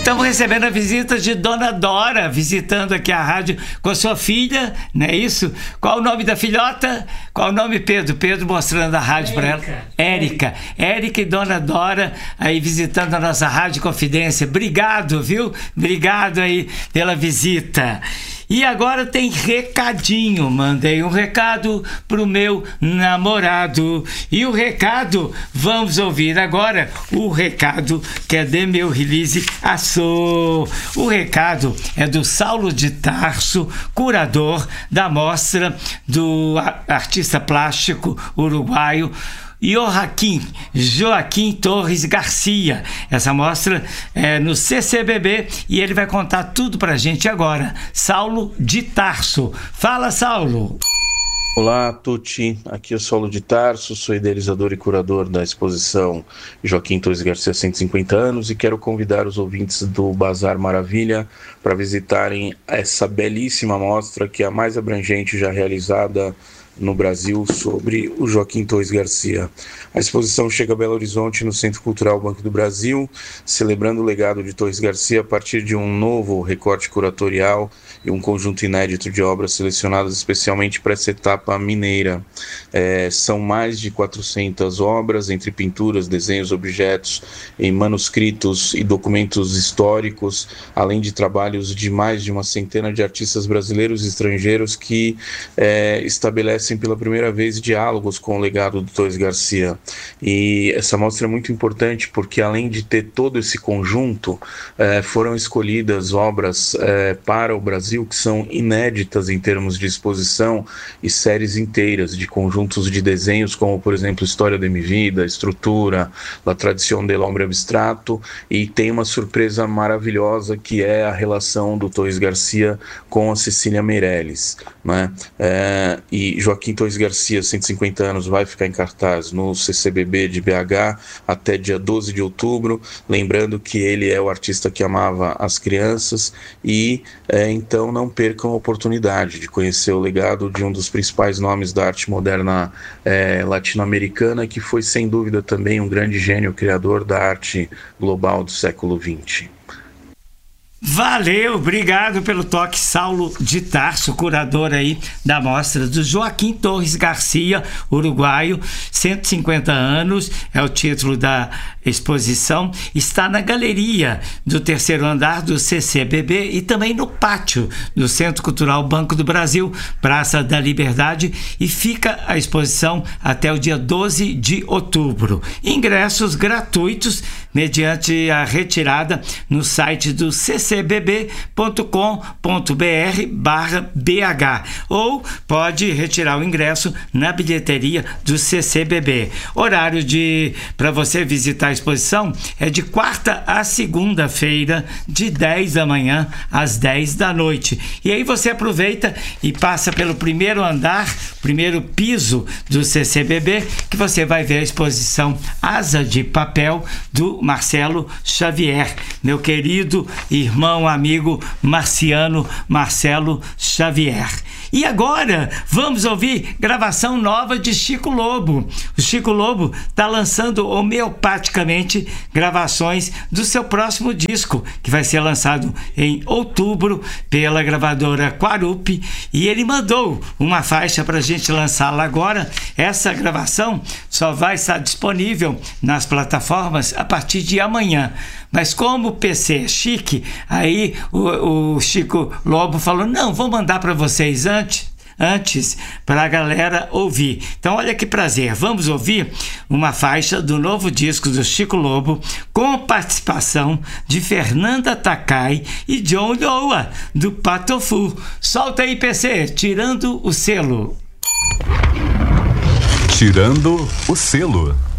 estamos recebendo a visita de Dona Dora, visitando aqui a rádio com a sua filha, não é isso? Qual o nome da filhota? Qual o nome, Pedro? Pedro mostrando a rádio para ela. Érica e Dona Dora aí visitando a nossa Rádio Confidência. Obrigado, viu? Obrigado aí pela visita. E agora tem recadinho. Mandei um recado pro meu namorado. E o recado, vamos ouvir agora o recado que é de meu release Açô. O recado é do Saulo de Tarso, curador da mostra do artista plástico uruguaio Joaquim Torres Garcia. Essa mostra é no CCBB e ele vai contar tudo pra gente agora. Saulo de Tarso. Fala, Saulo. Olá, Tuti. Aqui é o Saulo de Tarso, sou idealizador e curador da exposição Joaquim Torres Garcia 150 anos e quero convidar os ouvintes do Bazar Maravilha para visitarem essa belíssima mostra que é a mais abrangente já realizada no Brasil sobre o Joaquim Torres Garcia. A exposição chega a Belo Horizonte no Centro Cultural Banco do Brasil, celebrando o legado de Torres Garcia a partir de um novo recorte curatorial e um conjunto inédito de obras selecionadas especialmente para essa etapa mineira. São mais de 400 obras, entre pinturas, desenhos, objetos, em manuscritos e documentos históricos, além de trabalhos de mais de uma centena de artistas brasileiros e estrangeiros que estabelecem pela primeira vez diálogos com o legado do Torres Garcia. E essa mostra é muito importante porque, além de ter todo esse conjunto, foram escolhidas obras para o Brasil que são inéditas em termos de exposição e séries inteiras de conjuntos de desenhos como, por exemplo, História de mi vida, Estrutura, La Tradición del Hombre Abstrato, e tem uma surpresa maravilhosa que é a relação do Torres Garcia com a Cecília Meirelles, né? E Joaquim Torres Garcia, 150 anos, vai ficar em cartaz no CCBB de BH até dia 12 de outubro, lembrando que ele é o artista que amava as crianças e então não percam a oportunidade de conhecer o legado de um dos principais nomes da arte moderna latino-americana, que foi sem dúvida também um grande gênio criador da arte global do século XX. Valeu, obrigado pelo toque, Saulo de Tarso, curador aí da mostra do Joaquim Torres Garcia, uruguaio, 150 anos, é o título da exposição, está na galeria do terceiro andar do CCBB e também no pátio do Centro Cultural Banco do Brasil, Praça da Liberdade, e fica a exposição até o dia 12 de outubro. Ingressos gratuitos mediante a retirada no site do ccbb.com.br/BH ou pode retirar o ingresso na bilheteria do CCBB. Horário para você visitar a exposição é de quarta a segunda-feira, de 10 da manhã às 10 da noite. E aí você aproveita e passa pelo primeiro andar, primeiro piso do CCBB, que você vai ver a exposição Asa de Papel do Marcelo Xavier, meu querido irmão, amigo Marcelo Xavier. E agora vamos ouvir gravação nova de Chico Lobo. O Chico Lobo está lançando homeopaticamente gravações do seu próximo disco, que vai ser lançado em outubro pela gravadora Quarupi, e ele mandou uma faixa para a gente lançá-la agora. Essa gravação só vai estar disponível nas plataformas a partir de amanhã. Mas como o PC é chique, aí o Chico Lobo falou, não, vou mandar para vocês antes para a galera ouvir. Então olha que prazer, vamos ouvir uma faixa do novo disco do Chico Lobo com participação de Fernanda Takai e John Lhoa do Patofu. Solta aí, PC, Tirando o Selo. Tirando o Selo.